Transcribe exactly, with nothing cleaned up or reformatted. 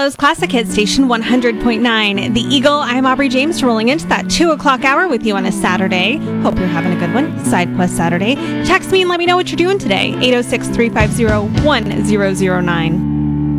Toronto's classic hit station, one hundred point nine. The Eagle, I'm Aubrey James, rolling into that two o'clock hour with you on a Saturday. Hope you're having a good one. Side Quest Saturday. Text me and let me know what you're doing today. eight oh six, three five zero, one zero zero nine.